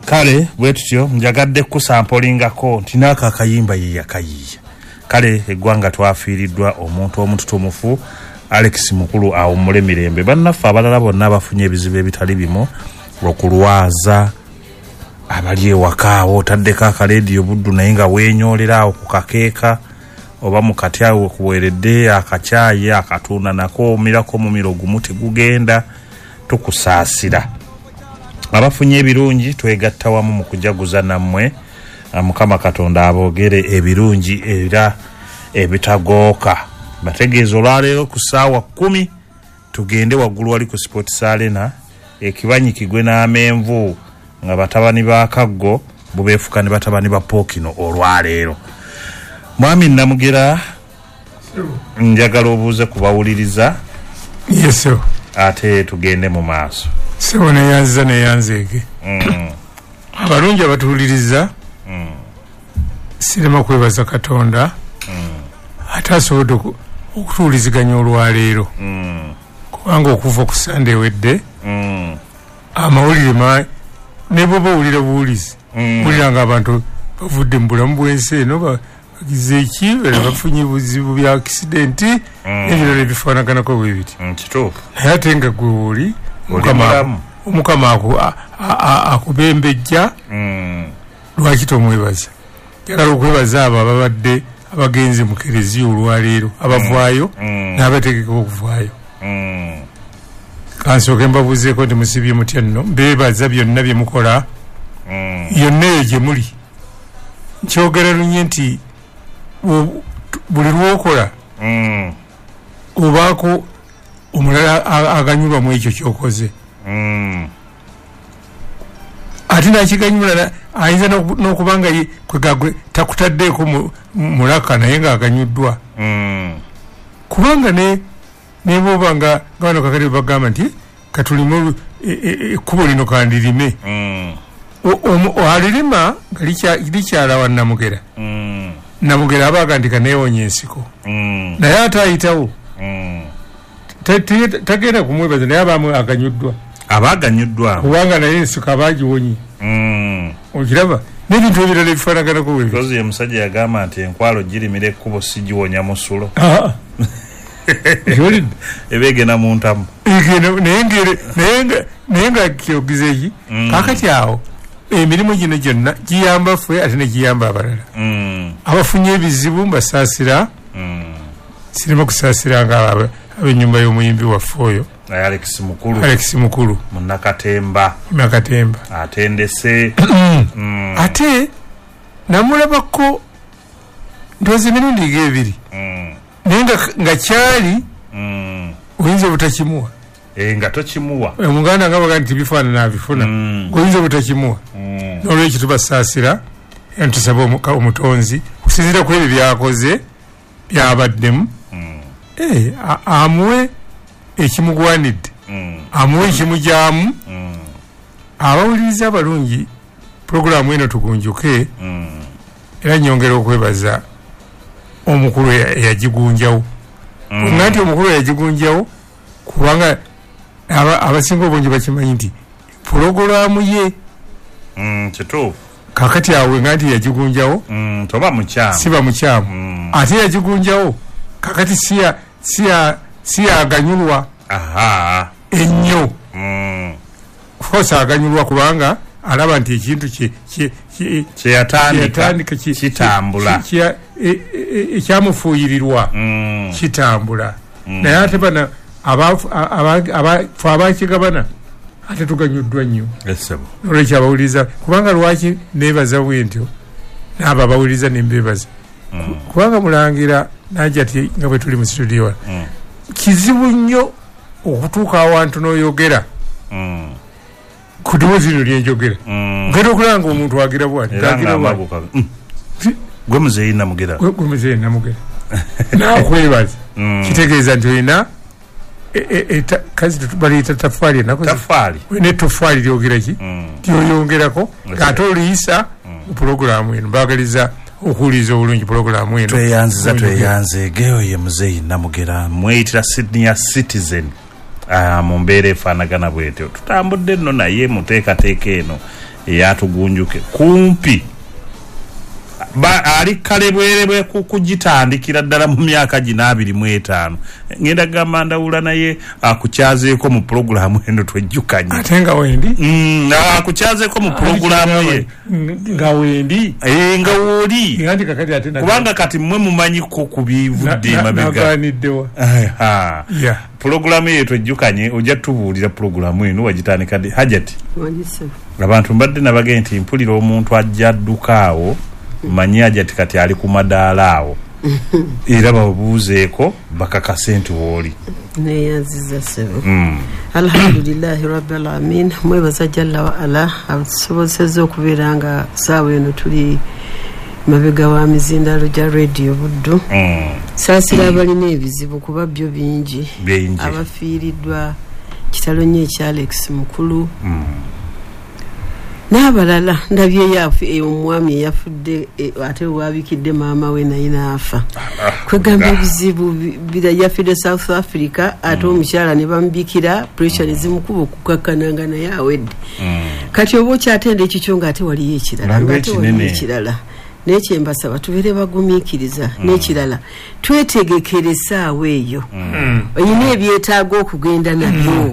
kale bwetutyo njagadde kusampolingako nti n'ako akayimba ye yakayiiya. Kale eggwanga twafiiriddwa omuntu omututumufu Alex Mukulu awummule mirembe. Bannaffe abalala bonna abafunye ebizibu ebitali bimu okulwaza abali ewaka awo otaddeko akaleediyo buddu naye nga weenyoolera awo ku kakeeka oba mu kati awo kuweeredde akacaayi akatuuna nako omirako mumiro gumu tegugenda tukusaasira. Abafunye ebirungi twegatta wamu mu kujaguza nammwe. Mukama Katonda aboogere ebirungi era ebitagooka. Bategeeza olwaleero ku ssaawa 10 tugende waggulu wali ku Sports Arena ekibanyi kigwe n'amenvu nga batabani ba Kaggo bubeefuka ne batabani ba Pookino olwaleero. Mwami Namugera njagala obuuze kubawuliriza. Yes. Ate tugende mu maaso. Sebo neyanzeege. Abalungi abatuwuliriza sirema kwebaza Katonda ate asobodde okutuwuliziganya olwaleero kubanga okuva ku Sande wedde amawulire ne bwe bawulira buwulizi wulira nga abantu bavudde mu bulamu bw'ensi eno bagize eki bafunye buzibu bya aksidenti n'ebirala ebifaanaganako bwe biti naye ate nga gwe woli Omukama akubembejja lwaki tomwebaza. Njagala okwebaza abo ababadde abagenzi mu kereziya olwaleero abavaayo n'abategeka okuvaayo. Kansooke mbabuuzeeko nti musibye mutya nno mbeebaza byonna bye mukola yonna eyo gye muli. Nkyogera lunye nti buli lw'okola obaako omulala aganyulwa mu ekyo ky'okoze. Ate nakiganyula ayinza n'okubanga kwegagwe takutaddeeko mulaka naye ng'aganyuddwa. Kubanga ne bw'oba nga bano kakati bagamba nti katulimu ekkubo lino kandirime. Alirima nga likyala wa Namugera. Namugera abaga nti kaneewonya ensiko. Naye ate ayitawo. Tagenda kumwebaza naye abaamu aganyuddwa. Abaganyuddwa kubanga naye ensiko abagiwonye. Okiraba n'ebintu ebirala ebifaanaganako bwe bityo. Ye musajja yagamba nti enkwalo girimira ekkubo sigiwonya musulo. Ebegena mu ntamu naye nga kyogize eki kakati awo emirimu gino gyonna giyamba ffe ate ne giyamba abalala. Abafunye ebizibu mbasaasira sirema kusaasira nga ab'ennyumba y'omuyimbi waffe oyo Alex Mukulu Munnakatemba atendese. Ate namulabako ndowooza emirundi ng'ebiri naye nga kyali oyinza obutakimuwa. Nga tokimuwa omuganda nga baga nti bifaanana abifuna oyinza obutakimuwa. N'olwekyo tubasaasira era tusaba omutonzi okusinziira ku ebyo byakoze byabaddemu amuwe ekimugwanidde amuwe ekimujyamu. Abawuliriza abalungi puroguramu eno tugunjuke era nyongera okwebaza omukulu eyagigunjawo. Nga nti omukulu eyagigunjawo kubanga abasinga obungi bakimanyi nti puroguramu ye kituufu kakati awe nga nti yagigunjawo siba mukyamu ate yagigunjawo kakati si aganyulwa ennyo. Of aganyulwa kubanga alaba nti ekintu kyeyatandika kitambula ekyamufuuyirirwa kitambula. Naye ate bana abakigabana ate tuganyuddwa nnyo. Olwekyo abawuliriza kubanga lwaki neebaza bwentyo n'abo abawuliriza nembeebaza kubanga mulangira najja ati nga bwe tuli mu studio kizibu nnyo okutuuka awantu n'oyogera ku ddoboozi lino lyenjogera ogenda okulanga omuntu agira bwati gwe muzeeyi Namugera nakwebaza kitegeeza nti olina kazi baliyita tafaali netoffaali lyogera ki lyoyongerako ng'ate oliyisa mu puroguramu eno mbagaliza okuwuliriza obulungi puroguramu eno. Tweyanzeegeyo ye muzeeyi Namugera mweyitira Sydney Citizen mu mbeera efaanagana bwetyo tutambudde nno naye muteekateeka eno eyatugunjuke kumpi ali kale bwerebwe kugitandikira ddala mu myaka gino 25 ngenda gamba ndawula naye akukyazeeko mu pulogulaamu eno twejjukanye ate nga wendi akukyazeeko mu pulogulaamu ye nga wendi nga wooli kubanga kati mmwe mumanyiko ku bivudde emabega pulogulaamu ye twejjukanye ojja tubuulira pulogulaamu eno wagitandika ddi Hajati abantu mbadde nabagee nti mpulira omuntu ajja addukaawo manyi Hajati kati ali ku madaala awo era babuuzeeko bakakase nti wooli neyanziza sebo alhamdulillahi rabbil alamin mwebaza jalla wa ala asobozesa okubeera nga saawa eno tuli mabega wa mizindalo gya radio Buddu saasira abalina ebizibu kuba byo bingi abafiiriddwa kitalo nnyo ekya Alex Mukulu n'abalala ndabye yafe omwami eyafudde ate wabikidde maama we naye naafa kwegamba ebizibu bira yafidde South Africa ate omukyala ne bamubikira pressure ezimukuba okukakkananga naye awedde kati oba okyatenda ekikyo ng'ate waliyo ekirala ng'ate waliyo ekirala nekyembasaba tubeere bagumiikiriza n'ekirala twetegekere essaawa eyo olina ebyetaaga okugenda nabyo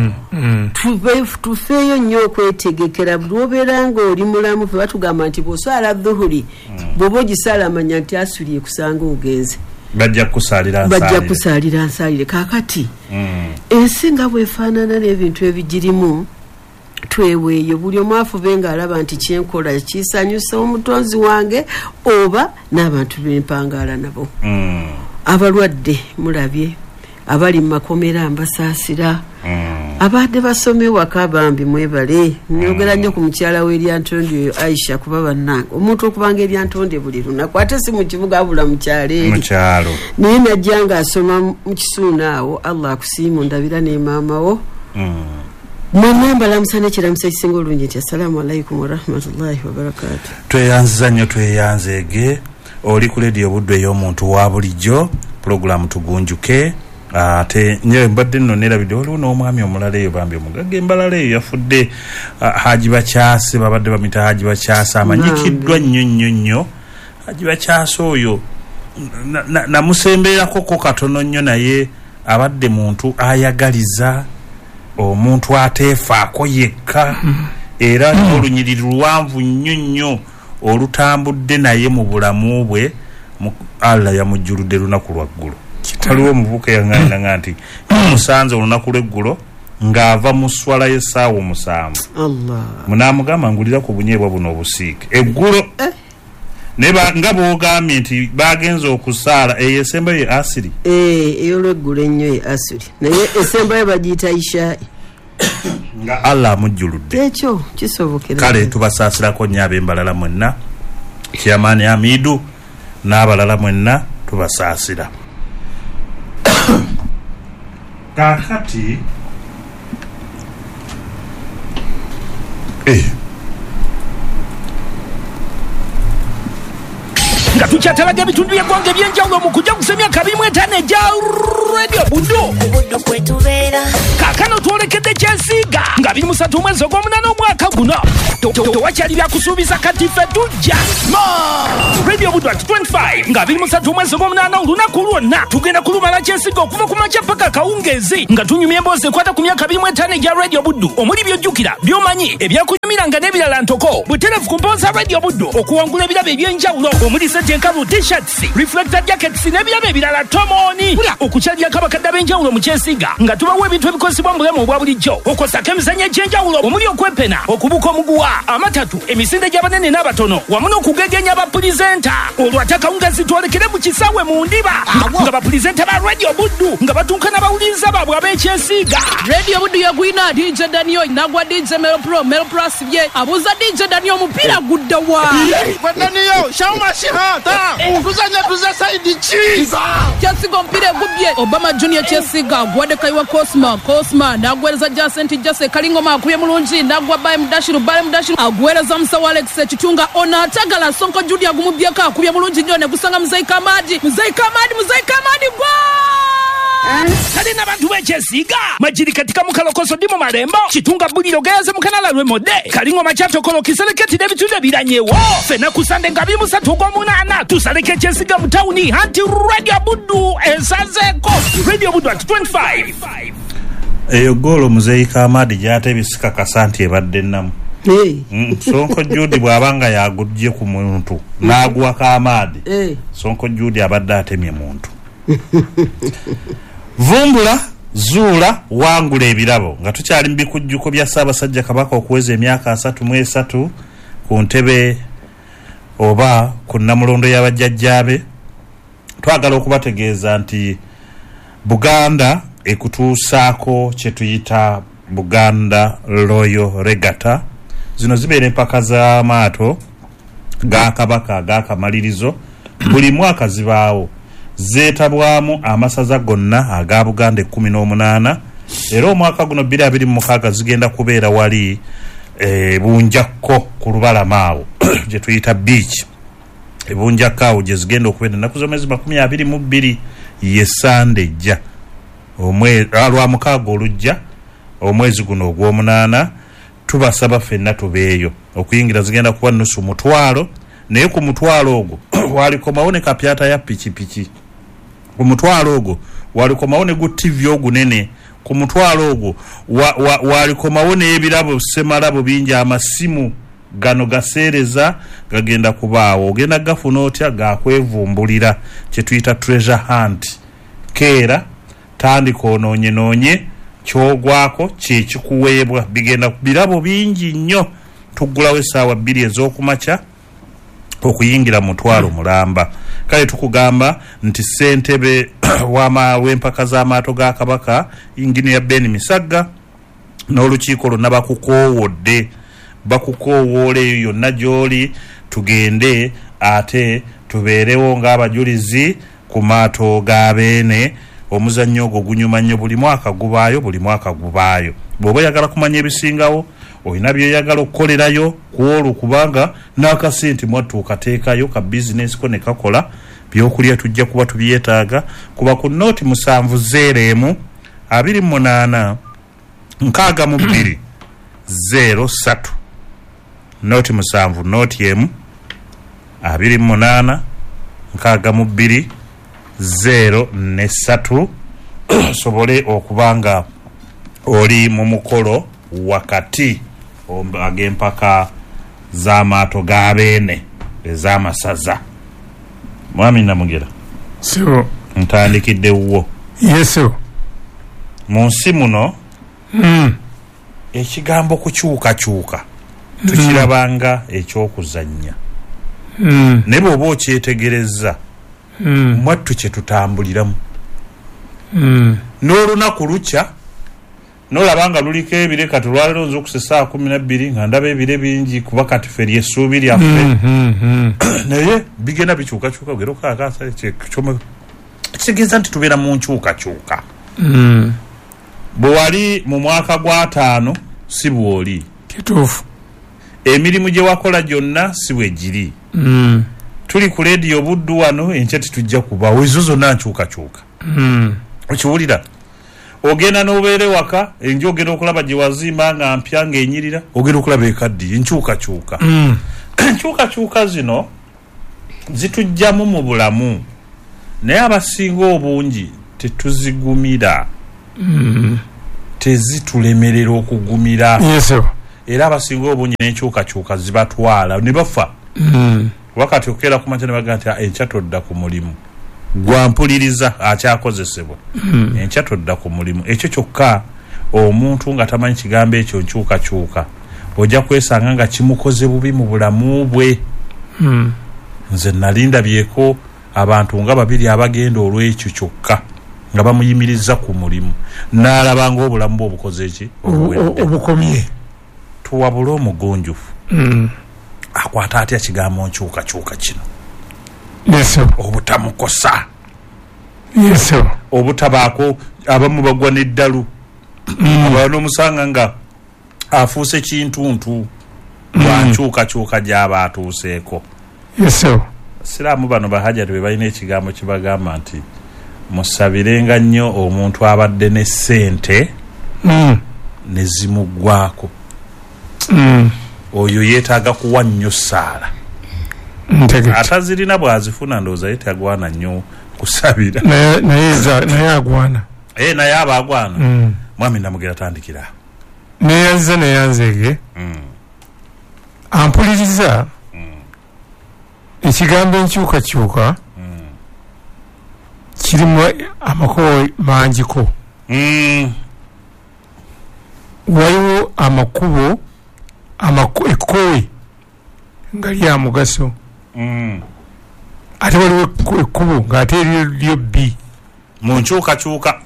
tufeeyo nnyo okwetegekera buli obeera ng'oli mulamu fe batugamba nti bw'osaala dhuhuri bw'oba ogisaala amanya nti asulye kusanga ogenze bajja kusaalira nsaalire kaakati ensi nga bwefaanana n'ebintu ebigirimu tweweeyo buli omu afube ng'alaba nti kyenkola kisanyusa omutonzi wange oba n'abantu bempangaala nabo abalwadde mulabye abali mu makomera mbasaasira abadde basome waka bambi mwebale nyogera nnyo ku mukyala w'eryantonde oyo Aisha kuba bannange omuntu okubanga eryantonde buli lunaku ate si mu kibuga abula mu kyalo eri naye najja ng'asoma mu kisuuna awo Allah akusiimu ndabira ne maama wo mwemwemba lamusana ekiramusa ekisinga olungi nti assalamu alaikum warahmatullahi wabarakatu. Tweyanziza nnyo tweyanzeege oli ku radio Buddu ey'omuntu wa bulijjo pulogulaamu tugunjuke ate nyo mbadde nno nerabidde waliwo n'omwami omulala eyo bambi omugagga embalala eyo yafudde Haji Bakyase babadde bamita Haji Bakyase amanyikiddwa nnyo Haji Bakyase oyo namusemberako katono nnyo naye abadde muntu ayagaliza omuntu ateefaako yekka era olunyiriri luwanvu nnyo olutambudde naye mu bulamu bwe Allah yamujjuludde lunaku lwaggulu kitaliwo omuvuka yaŋŋaananga nti musanze olunaku lweggulo ng'ava mu swala y'essaawa 7 munaamugamba ngulira ku bunyeebwa buno obusiike eggulo nga boogambye nti bagenza okusaala eyo esembayo ye asiri ey'olweggulo ennyo ye asiri naye esembayo bagiyita ishaai nga Allah amujjuludde ekyo kisobokera kale tubasaasirako nnyo ab'embalala mwenna Kyamaani Hamidu n'abalala mwenna tubasaasira kakati nga tukyatalaga ebitundu by'eggwanga ebyenjawulo mu kujja kusemya 25 egya radio Buddu kwetubeera kaakano twolekedde Kyesiiga nga 23 mwezi ogw'omunaana omwaka guno tewakyali byakusuubiza kati ffe tujja radio Buddu at 25 nga 23 mwezi ogw'omunaana olunaku lwonna tugenda kulumala Kyesiiga okuva ku makya paka kawungeezi nga tunyumya emboozi ekwata ku myaka 25 egya radio Buddu omuli byojjukira by'omanyi ebyakunyumiranga n'ebirala ntoko butereevu ku mboozi radio Buddu okuwangula ebirabo eby'enjawulo omuli enkalu t-shirts reflector jackets n'ebirabo ebirala tomoni okukyalira kabakadde ab'enjawulo mu Kyesiiga nga tubawa ebintu ebikozesebwa mu bulamu obwa bulijjo okosako emizannyo egy'enjawulo omuli okwepena okubuka omuguwa amatatu emisinde gy'abanene n'abatono wamu n'okugegenya abapulizenta olwo ate akawungeezi twolekere mu kisaawe mu ndiba nga bapulizenta ba radio Buddu nga batuuka n'abawuliriza baabwe ab'ekyesiiga radio Buddu yagwina DJ Daniel nagwa DJ Melo Pro asibye abuuza DJ Daniel omupiira gudda wa Daniel shawmashiha ukuzanya tuza saidi chiza Kyesiiga omupiira egubye Obama Junior Kyesiiga gwadde kaiwa Cosma nagwereza Jacent Jase Kalingoma akubye mulungi nagwa Baye Mudashiru agwereza Musawa Alex ekitunga ono atagala Sonko Judy agumubyeko akubye mulungi nnyo ne gusanga Muzaika Amadi gwa Kalina bantu b'ekyesiiga majiri katika mukalokoso ndi mu malembo kitunga buliro geyaze mukanala lw'emode kalingo machato kolo kiseleketi n'ebitundu ebiranyewo fena kusande nga 3:8 tusaleke ekyesiiga mu tawuni anti radio buddu esazeeko radio buddu at 25 eyo golo muzeyi Kamadi gyate bisika kasanti ebadde nnamu Sonko Judi bwabanga yagujje ku muntu n'agwa Kamadi Sonko Judi abadde atemye muntu vumbula zuula wangula ebirabo nga tukyali mu bikujjuko bya Ssaabasajja Kabaka okuweza emyaka 33 ku ntebe oba ku Namulondo y'abajjajjaabe twagala okubategeeza nti Buganda ekutuusaako kye tuyita Buganda Royal Regatta zino zibeera empaka z'amaato ga Kabaka ag'akamalirizo buli mwaka zibaawo zeetabwamu amasaza gonna aga Buganda 18 era omwaka guno 2026 zigenda kubeera wali Bunjakko ku lubalama awo gye tuyita beach Bunjakko awo gye zigenda okubeera ennaku z'omwezi 22 ye Sande ejja lwa mukaaga olujja omwezi guno ogw'omunaana tubasaba ffenna tubeeyo okuyingira zigenda kuba nusu mutwalo naye ku mutwalo ogwo walikomawo ne kapyata ya pikipiki ku mutwalo ogwo walikomawo ne gu TV ogunene ku mutwalo ogwo walikomawo n'ebirabo semalabo bingi amasimu gano gaseereza gagenda kubaawo ogenda gafuna otya gakwevumbulira kye tuyita treasure hunt keera tandika onoonye kyogwako kyekikuweebwa bigenda birabo bingi nnyo tuggulawo essaawa 2 ez'okumakya okuyingira mutwalo mulamba kale tukugamba nti ssentebe w'empaka z'amaato ga Kabaka Engineer Ben Misagga n'olukiiko lwonna bakukoowoola eyo yonna gy'oli tugende ate tubeerewo ng'abajulizi ku maato ga Beene omuzannyo ogwo gunyuma nnyo buli mwaka gubaayo bw'oba oyagala kumanya ebisingawo olina by'oyagala okukolerayo ku olwo kubanga n'akasente mwattu okateekayo ka bizinesi ko ne kakola byokulya tujja kuba tubyetaaga kuba ku nooti 7 28 62 03 nooti 7 nooti 28 62 043 sobole okubanga oli mu mukolo wakati ag'empaka z'amaato ga Beene ez'amasaza mwami Namugera so ntandikidde wo yeso mu nsi muno ekigambo kukyukakyuka tukirabanga ekyokuzannya ne bw'oba okyetegereza mwattu kye tutambuliramu n'olunaku lukya nolabanga luliko ebire kati lwaliro nza okusesa 12 nga ndaba ebire bingi kuba kati ffe lyessuubi lyaffe naye bigenda bikyukakyuka ogera okakasa kitegeeza nti tubeera mu nkyukakyuka bwe wali mu mwaka gwa 5 si bw'oli kituufu emirimu gye wakola gyonna si bwe giri tuli ku leediyo Buddu wano enkya titujja kubaawo ezo zonna nkyukakyuka okiwulira ogenda n'obeere waka enjo ogenda okulaba gye wazimba nga mpya ng'enyirira ogenda okulaba ekaddi enkyukakyuka enkyukakyuka zino zitujjamu mu bulamu naye abasinga obungi tetuzigumira tezitulemerera okugumira era abasinga obungi n'enkyukakyuka zibatwala ne bafa wakati okeera ku makya ne baga nti enkya todda ku mulimu gwampuliriza akyakozesebwa enkya todda ku mulimu ekyo kyokka omuntu nga tamanyi kigambo ekyo nkyukakyuka ojja kwesanga nga kimukoze bubi mu bulamu bwe nze nalindabyeko abantu nga 2 abagenda olw'ekyo kyokka nga bamuyimiriza ku mulimu n'alaba nga obulamu bwe obukoze eki obukomye tuwabule omugunjufu akwata atya kigambo nkyukakyuka kino obutamukosa obutabaako abamu bagwa n'eddalu aba n'omusanga nga afuuse kintuntu lwa nkyukakyuka gy'aba atuuseeko siraamu bano bahajati be balina ekigambo kibagamba nti musabirenga nnyo omuntu abadde ne ssente ne zimugwako. Oyo yeetaaga kuwa nnyo ssaala. Atazirina bw'azifuna ndowooza yeetagwana nnyo kusabira. Naye agwana. Naye aba agwana. Mwami Namugera tandikira. Neyanzege. Ampuliriza. Ekigambo enkyukakyuka. Kirimu amakubo mangiko. Waliwo amakubo ekkowe nga lya mugaso. Ate waliwo ekkubo ng'ate eryo bbi mu nkyukakyuka.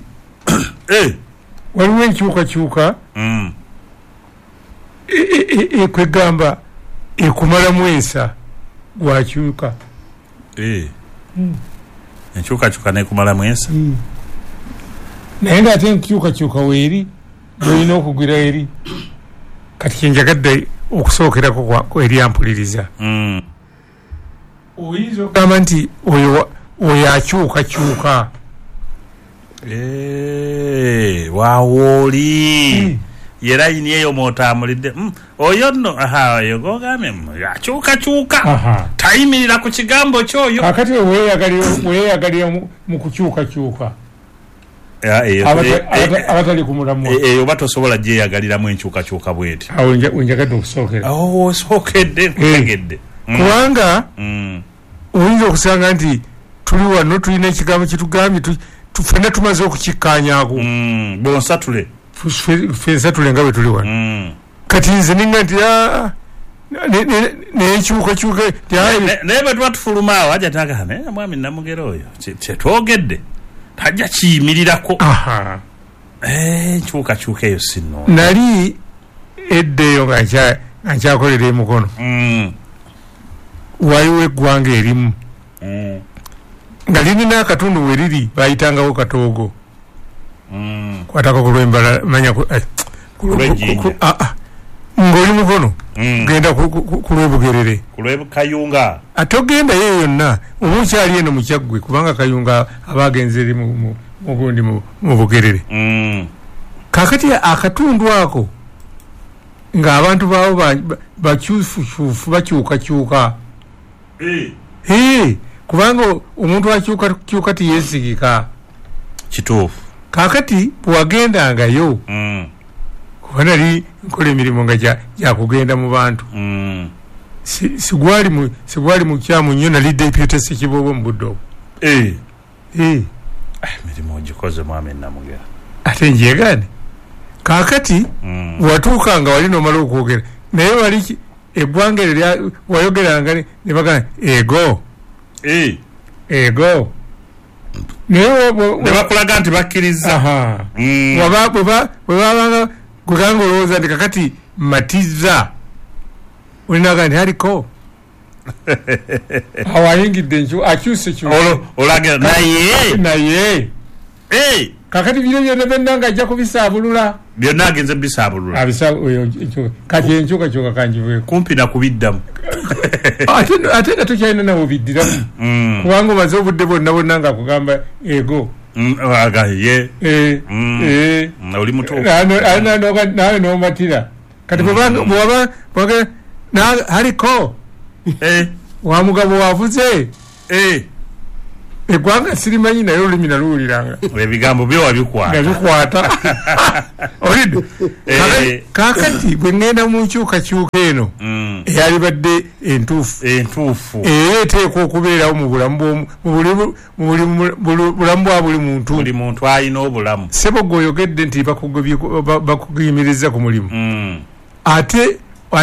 Waliwo enkyukakyuka kwegamba ekumalamu ensa gwakyuka. Enkyukakyuka nekumalamu ensa. Naye ng'ate enkyukakyuka weeri olina okugwira eri. Kati kyenjagadde okusookerako eri ampuliriza. Oyinza okugamba nti oyo akyukakyuka. Waawooli ye layini eyo mw'otambulidde. Oyo nno oyo gogambye akyukakyuka tayimirira ku kigambo kyoyo. Kakati weyeyagalira mu kukyukakyuka abatali ku mulamwa eyo batosobola gyeyagaliramu enkyukakyuka bweti. Awo njagadde okusookera. Osookedde ntegedde. Kubanga oyinza okusanga nti tuli wano tulina ekigambo kitugambye ffenna tumaze okukikkaanyaako. Bonsatule ffensatule nga bwe tuli wano. Kati nze ninga nti nekyukakyuka naye bwe tuba tufulumaawo ajja taga naye Mwami Namugera oyo kyetwogedde tajja kiyimirirako. Enkyukakyuka eyo sinno nali eddeeyo nga nkyakolera emukono. Waliwo eggwanga erimu nga lirina akatundu we riri bayitangawo Katoogo. Kwatako ku lwembala manya ng'oli mukono genda ku lwebugerere ku lwekayunga. Ate ogendayo yonna oba okyali eno mu Kyaggwe kubanga Kayunga aba agenze eri mugundi mu Bugerere. Kaakati akatundu ako ng'abantu baawo bakyufukyufu bakyukakyuka. Kubanga omuntu akyukakyuka tiyeesigika. Kituufu. Kaakati bwewagendangayo kuba nali nkola emirimu nga gyakugenda mu bantu. Sigwali mu kyamu nnyo nali Deputy Ssekiboobo mu budde obwo. Emirimu ogikoze Mwami Namugera. Ate njegaane. Kaakati watuuka nga wali nomala okwogera naye wali eggwanga eryo wayogeranga ne bagamba ego. Ne bakulaga nti bakkiriza. Bwe babanga kuganga olowooza nti kakati matiza olinaga nti aliko awayingidde akyuse olaga naye kakati bino byonna byonna nga ajja kubisaabulula byonna agenze bisaabulula kati enkyukakyuka kanjiveeko kumpi nakubiddamu ate nga tokyalina nawo biddiramu kubanga omaze obudde bonna nga akugamba ego oli mutuufu nawe n'omatira kati bwaba aliko wa mugabo wavuze eggwanga sirimanyi naye olulimi naluwuliranga ebigambo byo wabikwata olidde kaakati bwe ngenda mu nkyukakyuka eno eyalibadde entuufu era eteekwa okubeerawo mu bulamu bwa buli muntu. Buli muntu alina obulamu. Sebo gw'oyogedde nti bakugiyimiriza ku mulimu ate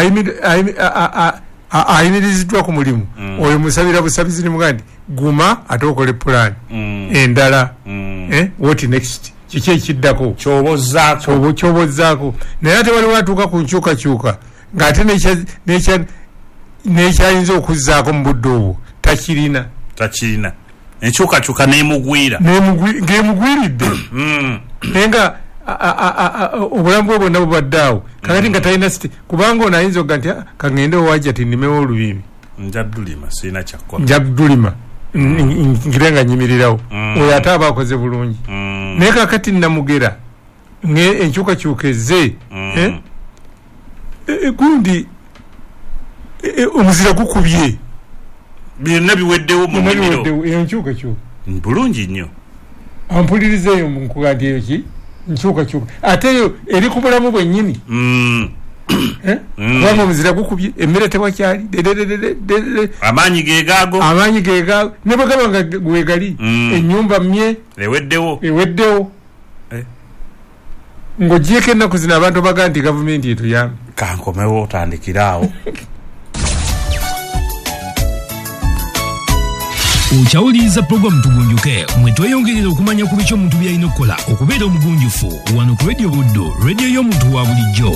ayimiriziddwa ku mulimu oyo musabira busabizi ni mugandi guma ate okole pulaani endala what next kiki ekiddako kyobozzaako naye ate waliwo atuuka ku nkyukakyuka ng'ate nekyayinza okuzzaako mu budde obwo takirina enkyukakyuka ng'emugwiridde naye nga obulamu bwe bwonna bubaddeawo kakati nga talina kubanga ono ayinza okuga nti kangende owajja ti nnimewo olubimbi njaddulima sirina kyakkola njaddulima ngirenga nyimirirawo oyo ate aba akoze bulungi naye kakati namugera enkyukakyukeze gundi omuzira gukubye byonna biweddewo mu nnimiro enkyukakyuka bulungi nnyo ampulirizeeyo nkuga nti eyo ki nkyukakyuka ate eyo eri ku bulamu bwennyini kubanga omuzira gukubye emmere tewakyali amaanyi gegaago ne bwe gaba nga wegali ennyumba mmye eweddewo ng'ogyeko ennaku zino abantu baga nti gavumenti etuyambe kankomewo otandikiraawo okyawuliriza pulogulamu tugunjuke mwe tweyongerera okumanya ku biki omuntu byalina okukola okubeera omugunjufu wano ku rediyo buddo rediyo y'omuntu wa bulijjo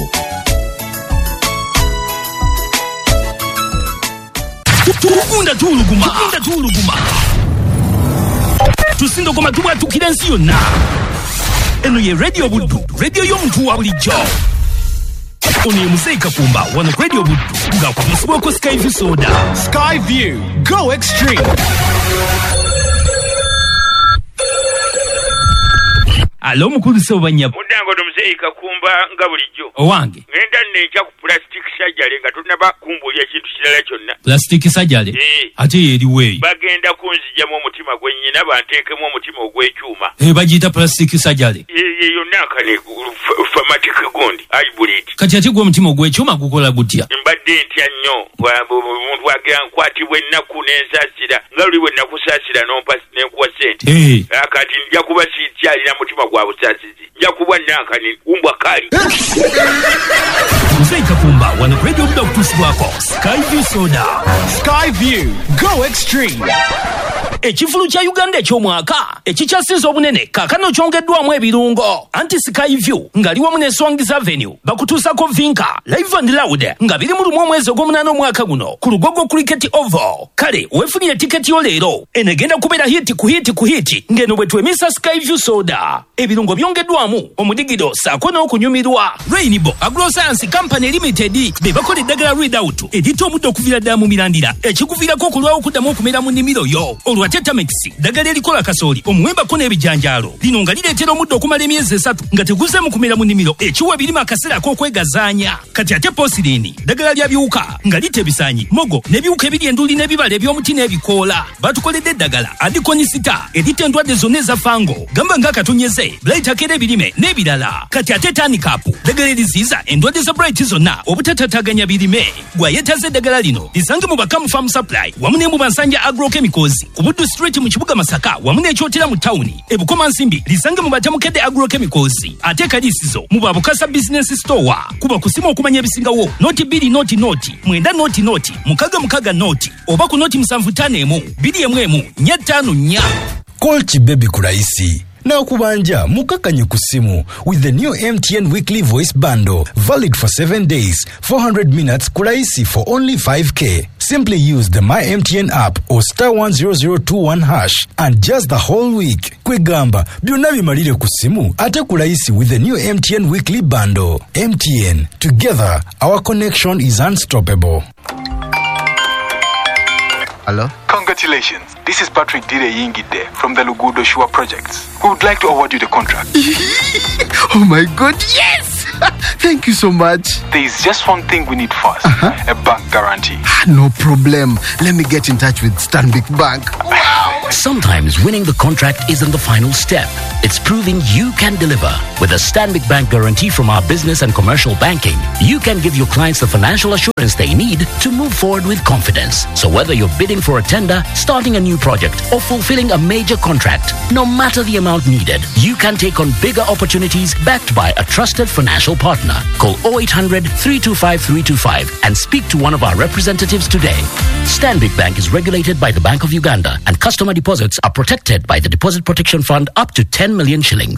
tugunda tuwuluguma tusindogoma tubwatukira ensi yonna eno ye rediyo buddo rediyo y'omuntu wa bulijjo ono ye Muzeeyi Kakumba wano ku rediyo buddo ng'akwabisibwako Skyview soda. Skyview, go extreme. Alo mukulu Ssobanya. Mudango ndo Muzeeyi Kakumba nga bulijjo. Owange. Ngenda nenja ku plastic surgery nga tunaba kumbulya kintu kirala kyonna. Plastic surgery? Ate eri weeyi. Bagenda kunzijamu omutima gwennyina banteekemu omutima ogw'ekyuma. Bagiyita plastic surgery? Yonna akane famatic gundi hybrid. Kati ate gwe omutima ogw'ekyuma gukola gutya? Mbadde ntya nnyo omuntu agera nkwatibwa ennaku n'ensaasira nga luli bwe nakusaasira n'enkuwa ssente. Kati nja kuba sikyalina mutima gwa busaasizi nja kuba nankani umbwa kali. Muzeeyi Kakumba wano ku rediyo buddo okutuusibwako Skyview soda. Skyview, go extreme. Ekifulu kya Uganda eky'omwaka ekikyasinze obunene kaakano kyongeddwamu ebirungo anti Skyview ng'ali wamu ne Swangies Avenue bakutuusako Vinca Live and Loud nga biri mu lumu omwezi ogw'omunaana omwaka guno ku Lugogo Cricket Oval. Kale weefunire tiketi yo leero enegenda kubeera hiti ku hiti ng'eno bwe twemisa Skyview soda. Ebirungo byongeddwamu omudigido saako n'okunyumirwa. Rainbow Agroscience Company Limited be bakola eddagala Readout eritta omuddo okuviira ddala mu mirandira ekikuviirako okulwawo okuddamu okumera mu nnimiro yo. Tetamix ddagala erikola kasooli omuwembako n'ebijanjaalo lino nga lireetera omuddo okumala emyezi 3 nga teguzeemu kumera mu nnimiro ekiwa ebirime akaseera ak'okwegazaanya. Kati ate Posirini ddagala lya biwuka nga litta ebisaanyi mogo n'ebiwuka ebiri enduli n'ebibala eby'omuti n'ebikoola. Batukoledde eddagala Adikonisita eritta endwadde zonna eza fango gamba ng'akatonyeze Bright akeera ebirime n'ebirala. Kati ate Tanikapu ddagala eriziyiza endwadde za Bright zonna obutatataganya birime. Gwayeetaze eddagala lino lisange mu Bakamu Farm Supply wamu ne mu Bansanja Agrochemicals ku Buddu Street mu kibuga Masaka wamu n'ekyotera mu tawuni ebukoma nsimbi lisange mu Batamukedde Agrochemicals ate kaliisizo mu Babukasa Business Store kuba kusima okumanya ebisingawo noti 2 noti 9 noti mukaga noti oba ku noti 751 2 454. Call Chibebi kuraisi na okubanja mukakanye ku simu with the new MTN weekly voice bundle valid for 7 days 400 minutes kuraisi for only 5k. Simply use the My MTN app or *10021 hash and just the whole week. Kwegamba byonna bimalire ku simu ate kuraisi with the new MTN weekly bundle. MTN, together our connection is unstoppable. Hello? Congratulations. This is Patrick Dire Yingide from the Lugudo Shua Projects. We would like to award you the contract. Oh my God, yes! Thank you so much. There is just one thing we need first. A bank guarantee. No problem. Let me get in touch with Stanbic Bank. Wow! Sometimes winning the contract isn't the final step. It's proving you can deliver. With a Stanbic Bank guarantee from our business and commercial banking, you can give your clients the financial assurance they need to move forward with confidence. So whether you're bidding for a tender, starting a new project, or fulfilling a major contract, no matter the amount needed, you can take on bigger opportunities backed by a trusted financial partner. Call 0800 325 325 and speak to one of our representatives today. Stanbic Bank is regulated by the Bank of Uganda, and customer deposits are protected by the Deposit Protection Fund up to 10 million shillings.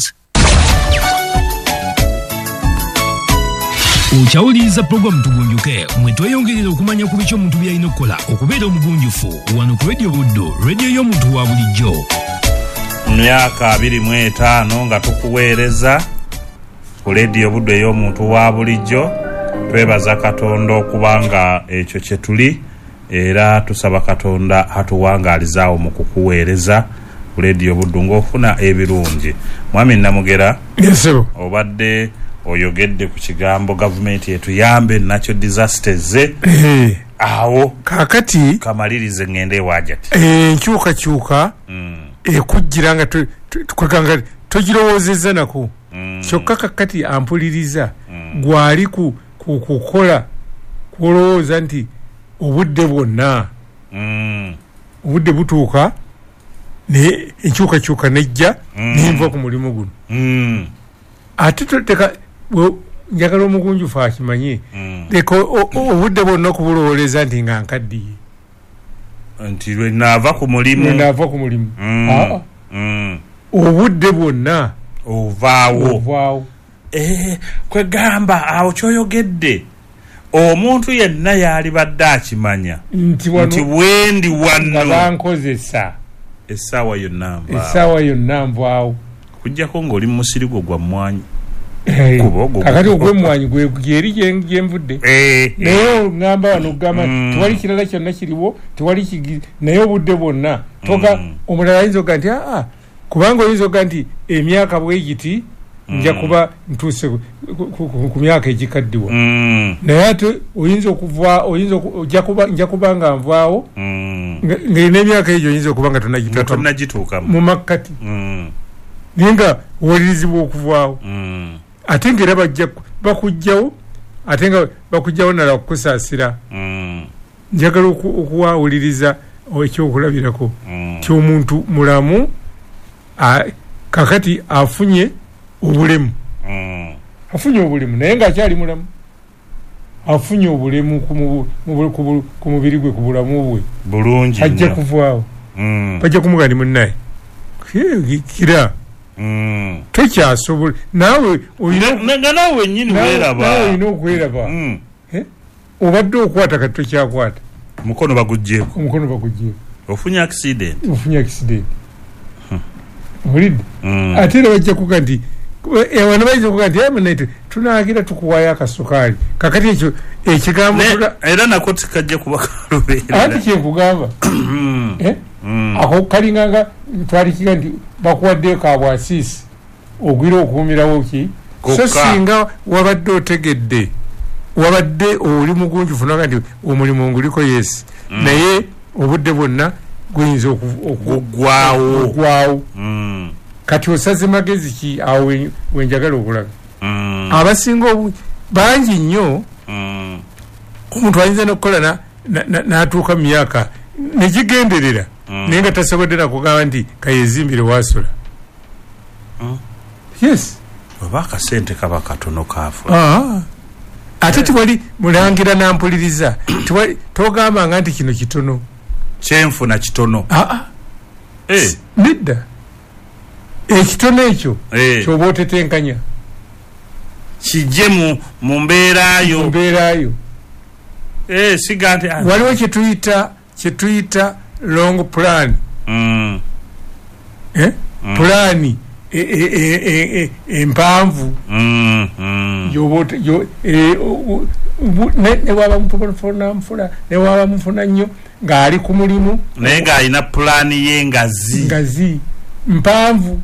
Okyawuliriza pulogulamu tugunjuke mwe tweyongerera okumanya ku biki omuntu byalina okukola okubeera omugunjufu wano ku rediyo buddo rediyo y'omuntu wa bulijjo. Myaka 25 nga tukuweereza ku rediyo buddo ey'omuntu wa bulijjo. Twebaza Katonda okubanga ekyo kye tuli era tusaba Katonda atuwangalizaawo mu kukuweereza ku Radio Buddu ng'ofuna ebirungi. Mwami Namugera, obadde oyogedde ku kigambo gavumenti etuyambe natural disasters awo kakati kamalirize ngende wajati enkyukakyuka ekujjira nga twekanga togirowoozezza nako kyokka kakati ampuliriza gwali kukola kulowooza nti obudde bwonna obudde butuuka ne enkyukakyuka nejja nenva ku mulimu guno ate toteka njagala omugunjufu akimanye leka obudde bwonna okubulowooleza nti nga nkaddiye nti lwe naava ku mulimu obudde bwonna ovaawo kwegamba awo kyoyogedde omuntu yenna yalibadde akimanya nti bwendi wano bankozesa essaawa yonna nvaawo kujjako ng'oli mu musiri gwo gwa mmwanyi kakati ogw'emmwanyi gyeri gyenvudde naye oŋŋamba wano okugamba tewali kirala kyonna kiriwo tewali naye obudde bwonna toga omulala ayinza okuga nti kubanga oyinza okuga nti emyaka bwegiti nja kuba ntuuse ku myaka egikaddiwa naye ate oyinza nja kuba nga nvaawo ng'erina emyaka egyo oyinza okuba nga tonnagituukamu mu makkati naye nga owalirizibwa okuvaawo ate ng'era bakujjawo ate nga bakujjawo nala kukusaasira njagala okuwawuliriza ekyokulabirako ky'omuntu mulamu kakati afunye obulemu naye ng'akyali mulamu afunye obulemu ku mubiri gwe ku bulamu bwe bulungi ajja kuvaawo bajja kumuga ndi munnaye kira tokyasobola nawe olina okweraba obadde okwata kati tokyakwata omukono bagugjeeko ofunye accident mulidde ate era bajja kuga nti wana bayinza okuga nti amanete tunagira tukuwayo akasukaali kakati ekyo ekigambo era nako tikajja kuba kalubeerera ati kyenkugamba ako kalinganga twalikiga nti bakuwaddeyo kabwasiisi ogwira okuumirawo ki so singa wabadde otegedde wabadde oli mugunjufu naga nti omulimu nguliko yesi naye obudde bwonna guyinza okugwawo kati osaze magezi ki awo wenjagala okulaga abasinga bangi nnyo omuntu ayinza nokukola n'atuuka mu myaka negigenderera naye nga tasobodde nakugamba nti kayezimbire wasula yes oba akasente kaba katono kaafula ate tewali mulangira nampuliriza togambanga nti kino kitono kyenfuna kitono nedda ekitono ekyo kyoba otetenkanya kijje mu mbeerayo siga nti waliwo kyetuyita long plan pulaani empanvu newaba mufuna nnyo ng'ali ku mulimu naye ng'alina pulaani ye ngazi mpanvu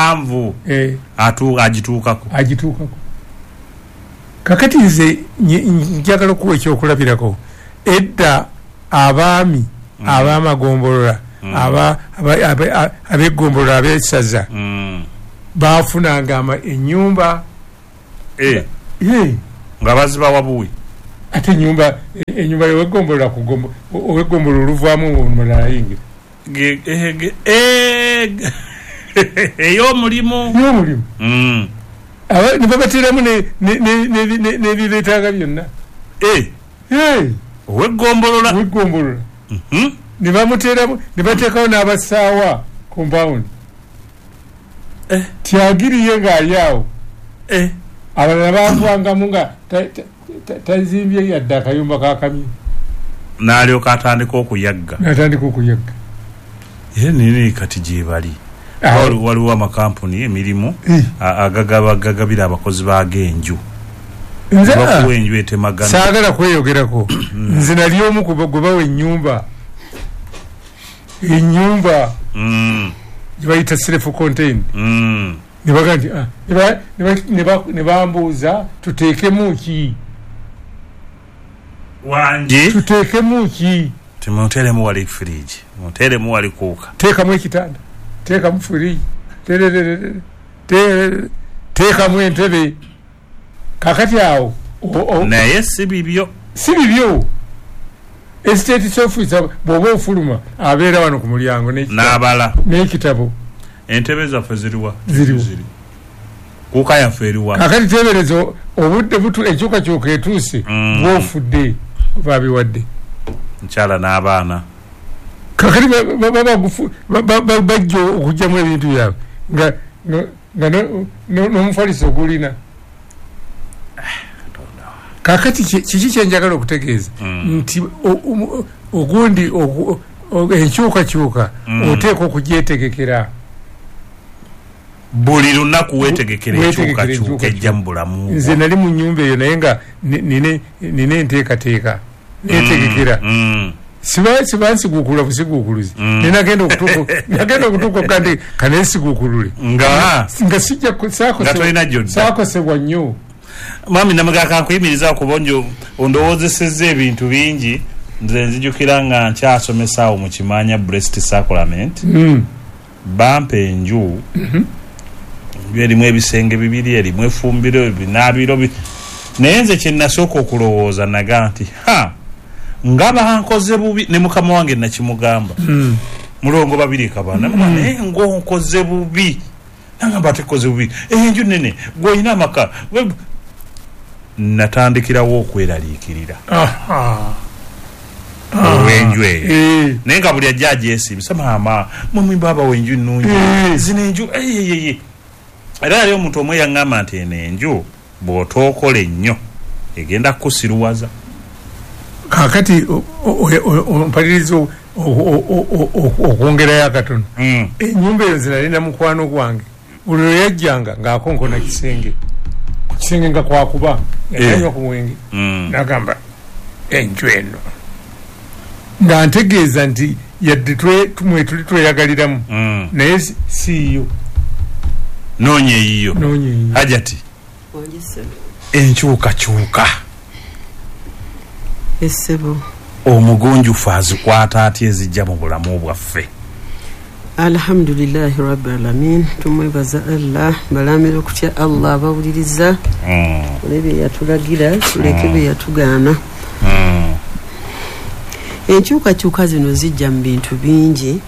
agituukako kakati nze njagala okuwa ekyokulabirako edda abaami ab'amagombolola ab'egombolola ab'essaza bafunanga ennyumba nga baziba wabuwi ate ennyumba yowegombolola owegombolola oluvaamu omulala yingira ey'omulimu nebabateramu nebireetanga byonna owegombolola nebamuteramu nebateekawo n'abasaawa compound tyagiriye ng'ali awo abalala bavwangamu nga tazimbye yadde akayumba kakamye n'alyoka atandika okuyagga era nini kati gyebali waliwo amakampuni emirimu agagabira abakozi bag'enju bakuwenju etemagana saagala kweyogerako nze nali omu kubagobawo ennyumba gyebayita self contained nebaga nti ne bambuuza tuteekemu ki wangi tuteekemu ki timuteremu wali fridge muteremu wali kuuka teekamu ekitanda teekamu fridge teekamu entebe kakati awo naye si bibyo estate officer bw'oba ofuluma abeera wano ku mulyango n'abala n'ekitabo entebe zaffe ziriwa kuuka yaffe eriwa kakati tebereza obudde enkyukakyuka etuuse bwofudde oba abiwadde nkyala n'abaana kakati bajja okugjamu ebintu byabwe nga n'omufaliso ogulina kakati kiki kyenjagala okutegeeza nti ogundi enkyukakyuka oteeka okugyetegekera buli lunaku weetegekera enkyukakyuka ejja mu bulamu nze nali mu nnyumba eyo naye nga nina enteekateeka neetegekera siba nsiguukula busiguukuluzi nagenda okutuuka kandi kaneesiguukulule nga sijja saakosebwa nnyo mwami namugaka nkuyimiriza okubonjo ondowoozesezza ebintu bingi nze nzijukira nga nkyasomesa awo mu Kimanya Breast Sacrament bampa enju erimu ebisenge bibiri erimu efumbiro ebinaabiro naye nze kyenasooka okulowooza naga nti ngaba nkoze bubi ne mukama wange nakimugamba mulongo babiri kabana naye ngonkoze bubi nangamba tekoze bubi enju nene gwoyina amaka natandikirawo okweraliikirira olw'enju eyo naye nga buli ajja agyesimbisa maama mwami baaba w'enju nnungi zino enju era ali omuntu omwe yaŋŋamba nti eno enju bw'otookola ennyo egenda kukusiruwaza kakati ompaliriza okwongerayo akatono ennyumba eyo nze nali na mukwano gwange buli lwe yajjanga ng'akonkona kisenge nga kwakuba yanywa ku mwenge nagamba enju eno nga ntegeeza nti yadde tuli tweyagaliramu naye siiyo noonya eyiyo hajati enkyukakyuka essebo omugunjufu azikwata atya ezijja mu bulamu bwaffe alhamdulillahi rabbil alamin tumwebaza Allah balamira okutya Allah abawuliriza olebe yatulagira tuleke bye yatugaana enkyukakyuka zino zijja mu bintu bingi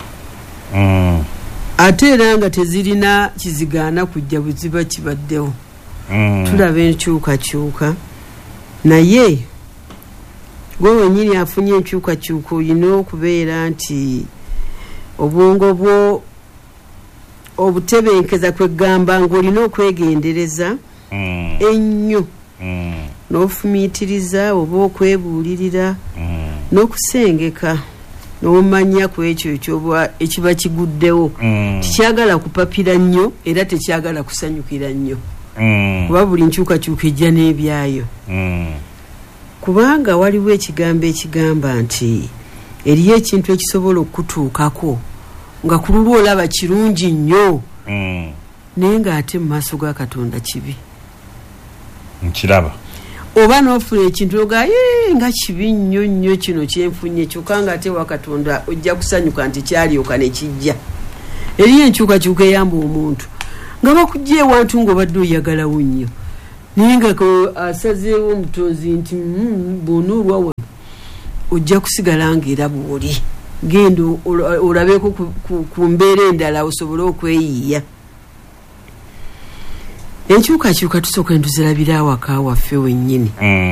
ate era nga tezirina kizigaana kujja bwe ziba kibaddewo tulaba enkyukakyuka naye gwe wenyini afunye enkyukakyuka olina okubeera nti obwongo bwo obutebenkeza kwegamba ng'olina okwegendereza ennyo n'ofumiitiriza oba okwebuulirira n'okusengeka n'omanya ku ekyo ekiba kiguddewo tekyagala kupapira nnyo era tekyagala kusanyukira nnyo kuba buli nkyukakyuka ejja n'ebyayo kubanga waliwo ekigambo ekigamba nti eriyo ekintu ekisobola okutuukako nga ku lulwo olaba kirungi nnyo naye ng'ate mu maaso ga Katonda kibi nkiraba oba n'ofuna ekintu oga nga kibi nnyo nnyo kino kyenfunye kyokka ng'ate wa Katonda ojja kusanyuka nti kyalyoka ne kijja eriyo enkyukakyuka eyamba omuntu nga bakujja ewantu ng'obadde oyagalawo nnyo naye nga asazeewo omutonzi nti bw'onuulwa wano ojja kusigala ng'era bw'oli genda olabeko ku mbeera endala osobole okweyiiya enkyukakyuka tusooka entuzirabira awaka waffe wennyini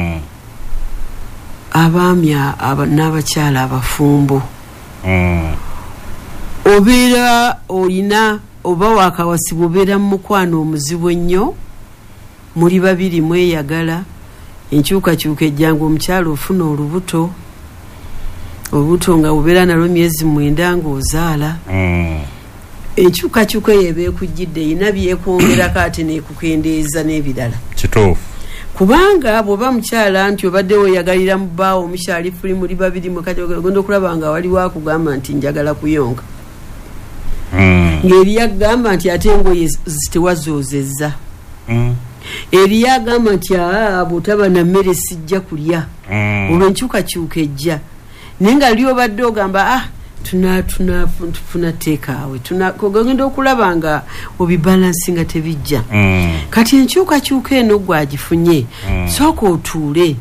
abaami n'abakyala abafumbo obeera olina oba wakawasibwa obeera mu mukwano omuzibu ennyo muli babiri mweyagala enkyukakyuka ejjanga omukyala ofuna olubuto nga bubeera nalwo myezi 9 ng'ozaala enkyukakyuka eyo eba ekujjidde erina byekwongerako ate neekukendeeza n'ebirala kituufu kubanga bwoba mukyala nti obaddewo yagalira mu bbaawo omukyali fuli muli babiri mukati ogenda okulaba nga waliwo akugamba nti njagala kuyonka ng'eri yagamba nti ate engoye tewazoozezza eri yagamba nti bw'otaba na mmere sijja kulya olwo enkyukakyuka ejja naye nga li obadde ogamba tufuna teekaawe ogenda okulaba nga obibalansi nga tebijja kati enkyukakyuka eno gwagifunye sooka otuule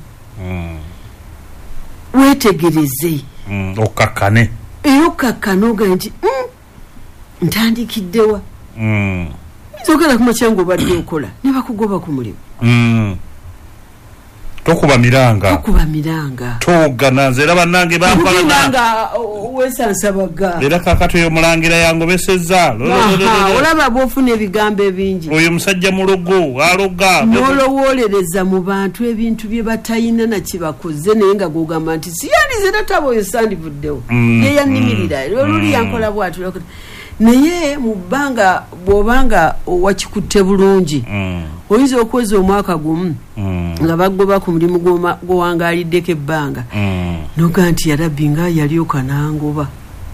weetegereze okakkane era okakkane oga nti ntandikiddewa zogala kumakya nga obadde okola ne bakugoba ku mulimu tokuba miranga togana nze era bannange bampalanga wesansabaga era kakati oyo mulangira yangobesezza olaba bwofuna ebigambo ebingi oyo musajja mulogo aloga nolowoolereza mu bantu ebintu bye batayina nakibakoze naye nga gogamba nti siyalize nataba oyo sandivuddewo yeyannimirira oluli yankola bwatu naye mu bbanga bw'obanga owakikutte bulungi oyinza okweza omwaka gumu nga bagoba ku mulimu gw'owangaliddeko ebbanga noga nti yarabbi nga yalyoka nangoba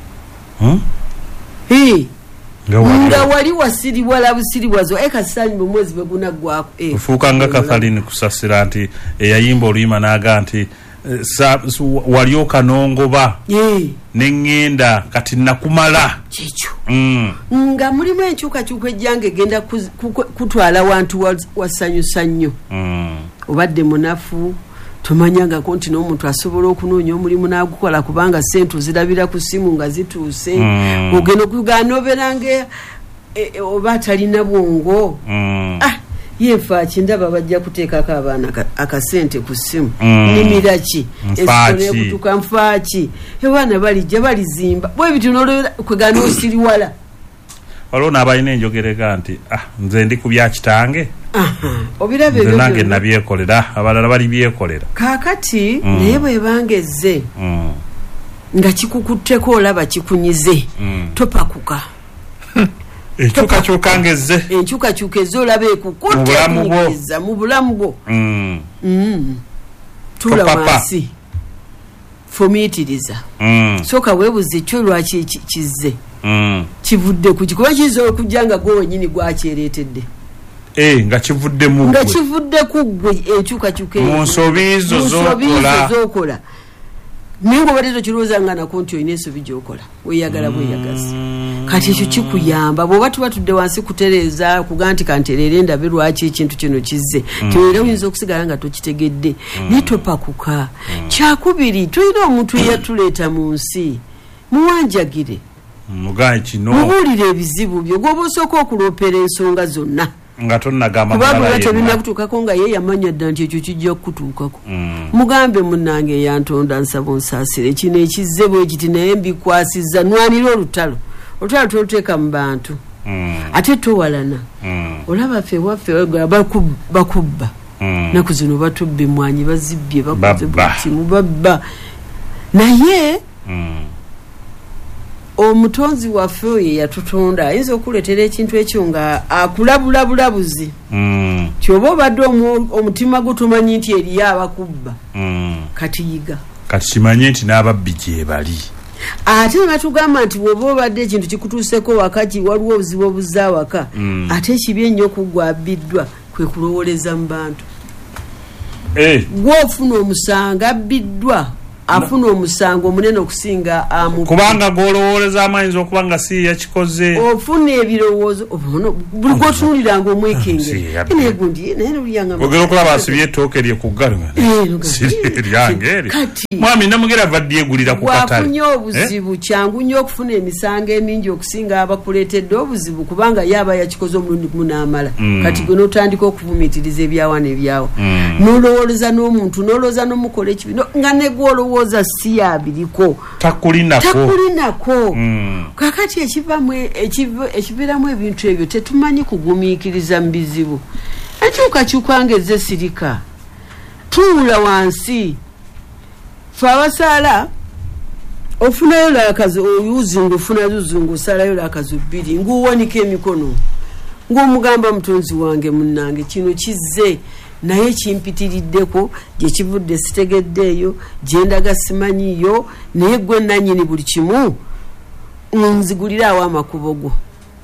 nga wali wasiriwala busiriwazo kasanyi mu mwezi bwe gunaggwako ofuuka nga Kathaline kusasira nti eyayimba oluyima n'aga nti walyoka nongoba neŋŋenda kati nakumala kikyo nga mulimu enkyukakyuka ejjanga egenda kutwala wantu wasanyusa nnyo obadde munafu tomanyangako nti n'omuntu asobola okunoonya omulimu n'agukola kubanga sente ozirabira ku simu nga zituuse ogenda okugaana obeerange oba atalina bwongo yefa kindaba bajja kuteekako abaana akasente ku simu nimiraki esonekutuka nfaaki abaana balijja balizimba bwe bityo n'olwera kwegana osiriwala waliwo n'abalina enjogereka nti nze ndi ku byakitange obirabe nze nange nabyekolera abalala bali byekolera kaakati naye bwebanga ezze nga kikukutteko olaba kikunyize topakuka enkyukakyuka ngezze olaba ekukuttekunyigiriza mu bulamu bwo tula wansi fumiitiriza sooka weebuze ekyo lwaki kizze kivudde kuki kuba kiyinza okujja nga gwe wenyini gwakyereetedde nga kivudde ku gwe enkyukakyuka mu nsobi zo z'okola naye ngaobadde tokirowooza nga nako nti olina ensobi gy'okola weeyagala bweyagaza kati ekyo kikuyamba bw'oba tuba tudde wansi kutereeza kuga nti kantereere ndabe lwaki ekintu kino kizze tiweera oyinza okusigala nga tokitegedde naye topakuka kyakubiri tulina omuntu eyatuleeta mu nsi muwanjagire mubuulire ebizibu byo gwoba osooka okuloopera ensonga zonna nga tonnagamba kubanga tebinakutuukako nga ye yamanya dda nti ekyo kijja kukutuukako mugambe munnange eyantonda nsaba onsaasire kino ekizze bwe kiti naye mbikwasizza nwanira olutalo toluteeka mu bantu ate towalana olaba ffe waffe bakubba naku zino batubba emwanyi bazibbye bakoze bukimu babba naye omutonzi waffe oyo yatutonda ayinza okuleetera ekintu ekyo nga akulabula bulabuzi kyoba obadde omutima gutumanyi nti eriyo abakubba kati yiga kati kimanye nti n'ababbi gyebali ate nebatugamba nti bwoba obadde ekintu kikutuuseko wakati waliwo obuzibu obuzza waka ate ekibi ennyo okugwabbiddwa kwe kulowoleza mu bantu gw'ofuna omusango abbiddwa afuna omusango omunene okusinga kubanga gwolowoleza amayinza okuba nga si yakikoze ofuna ebirowoozo buli gwotunuliranga omwekengera ogera okulaba asibye ettooke lye ku ggalo lyange eri mwami namugera ava dyegulira ku katale wafunye obuzibu kyangu nnyo okufuna emisango emingi okusinga abakuleetedde obuzibu kubanga yaba yakikoze omulundi gumu n'amala kati gwe n'otandika okuvumiitiriza ebyawa n'ebyawa n'olowoleza n'omuntu n'olowooza n'omukola ekibi nga negwolowooza si yabiriko takulinako kakati ekibeeramu ebintu ebyo tetumanyi kugumiikiriza mu bizibu enkyukakyuka ngezze sirika tuula wansi fe abasaala ofunayo lakazi oyuzinga ofuna luzungu osalayo lakazi bbiri ng'owanika emikono ng'omugamba mutonzi wange munnange kino kizze naye kimpitiriddeko gye kivudde sitegeddeeyo gyendaga simanyiyo naye gwe nannyini buli kimu nziguliraawo amakubo go.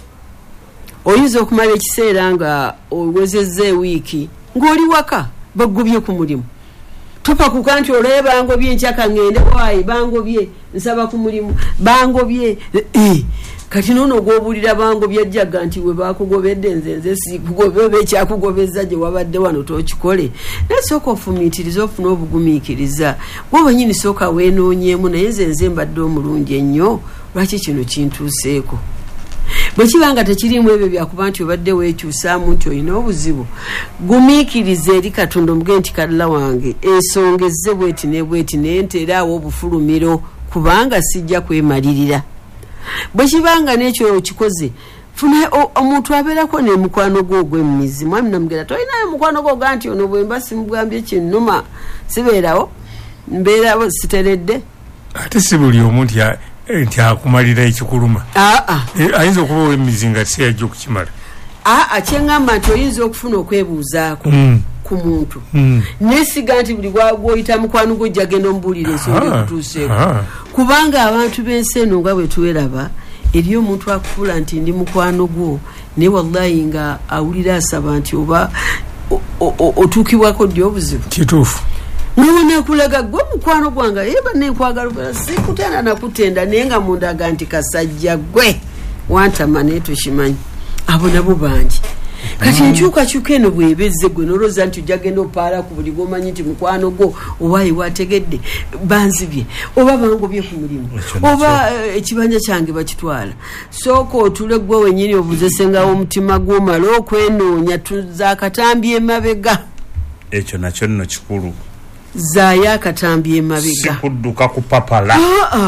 Oyinza okumala ekiseera nga owezezza ewiiki ng'oli waka bagubye ku mulimu. Topakuka nti olwaye bangobye nkyaka ngende waayi bangobye nsaba ku mulimu bangobye kati noono gw'obuulira bangobye ajjaga nti we bakugobedde nze sikugobe oba ekyakugobeza gye wabadde wano tookikole. Naye sooka ofumiitiriza ofune obugumiikiriza gwoba nyini sooka weenoonyeemu naye nze mbadde omulungi ennyo lwaki kino kintuuseeko. Bwe kiba nga tekirimu ebyo byakuba nti obadde weekyusaamu nti olina obuzibu gumiikiriza eri Katonda omuge nti Kalala wange ensongezze bweti ne bweti naye nteeraawo obufulumiro kubanga sijja kwemalirira. Bwe kiba nga n'ekyo kikoze funa omuntu abeerako n'emukwano gwo ogw'emmizi. Mwami namugera tolinayo mukwano gwo ga nti ono bwe mba simugambye kinnuma sibeerawo mbeerawo siteredde. Ate si buli omu nti akumalira ekikuluma. Ayinza okuba ow'emmizi nga siyajja okukimala. Kyeŋŋamba nti oyinza okufuna okwebuuzaako ku muntu nesiga nti buli gwoyita mukwano gwo ojja genda omubuulira ensonga ekutuuseeko kubanga abantu b'ensi eno nga bwe tuweraba eri omuntu akufuula nti ndi mukwano gwo naye wallahi nga awulira asaba nti oba otuukibwako ddi obuzibu. Kituufu. Nakulaga gwe mukwano gwange eba nenkwagala sikutenda nakutenda naye nga mundaga nti kasajja gwe wantama naye tokimanyi. Abo nabo bangi kati nkyukakyuka eno bwebezze gwe noloza nti ojja genda opaala ku buli gwomanyi nti mukwano gwo owaayi wategedde banzibye oba bangobye ku mulimu oba ekibanja kyange bakitwala. Sooka otule gwe wennyini obuzesengawo omutima gw'omala okwenoonya tuza akatambi emabega. Ekyo nakyo nno kikulu. Zaayo akatambi emabega. Sikudduka ku papala.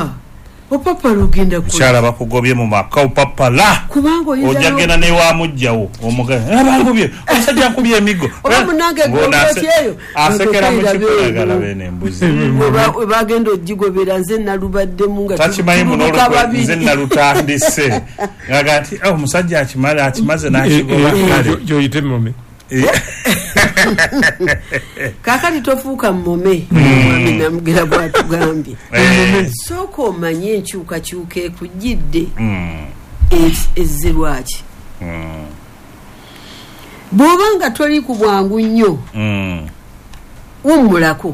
Opapala ogenda ku kyala bakugobye mu maka opapala kubanga ojja genda ne wa mujjawo omugana bangobye omusajja akubye emigo oba munange gwoteeyo asekera mu kikolagala bene embuzi bagenda ogigobera nze nalubaddemu nga takimanyi munolukwe nze nalutandise ngaga nti omusajja akimaze n'akigoba kale gyoyite mome. Kakati tofuuka mmome mwami namugera bwatugambye sooka omanye enkyukakyuka ekujjidde ezze lwaki. Bw'oba nga toli ku bwangu nnyo wummulako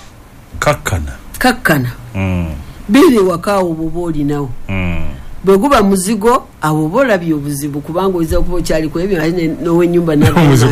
kakkana beera ewakaawo bw'oba olinawo. Bwe guba muzigo abo oba olabye obuzibu kubanga oyinza okuba okyaliko ebyo n'ow'ennyumba naye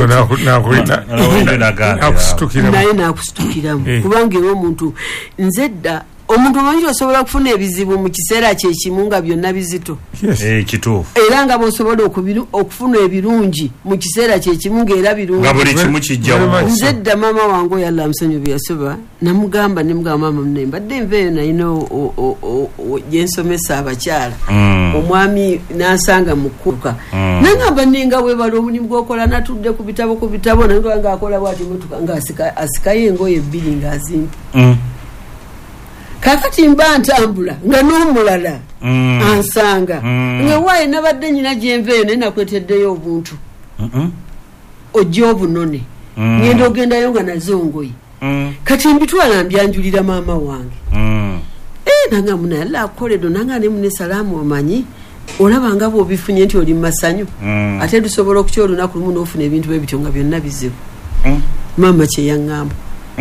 n'akusitukiramu kubanga era omuntu nze dda omuntu omanyi osobola okufuna ebizibu mu kiseera kyekimu nga byonna bizito. Kituufu. Era nga bw'osobola okufuna ebirungi mu kiseera kyekimu ng'era birungi nga buli kimu kijjawo. Nze dda maama wange oyo Allah amusonyiwe bye yasoba namugamba maama munne mbadde nveeyo nalina gyensomesa abakyala omwami n'ansanga mu kkuka nangamba nenga weebala omulimu gw'okola natudde ku bitabo nange ng'akola bw'ati motoka ng'asikayo engoye ebbiri ng'azimpa. Kakati mba ntambula nga n'omulala ansanga nga waaye nabadde nyina gyenveeyo naye nakweteddeyo obuntu ojja obunone ngenda ogendayo nga nazo ngoye kati mbitwala mbyanjulira maama wange nanga muna yalla akoledo nanga ne mune salaamu omanyi olaba nga bw'obifunye nti oli masanyu ate dusobola okuky olunaku lumu n'ofuna ebintu bwe bityo nga byonna bizibu. Maama kye yaŋŋamba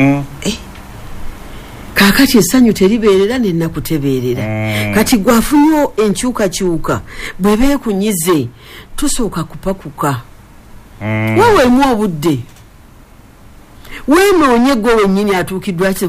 kakati essanyu teribeerera nennaku tebeerera kati gwafunye enkyukakyuka bwe beekunyize tosooka kupakuka weweemu obudde weenoonye gwe wennyini atuukiddwa